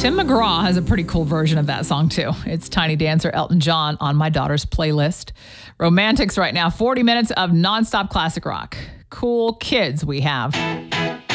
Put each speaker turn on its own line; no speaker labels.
Tim McGraw has a pretty cool version of that song, too. It's Tiny Dancer, Elton John on my daughter's playlist. Romantics right now, 40 minutes of nonstop classic rock. Cool kids we have.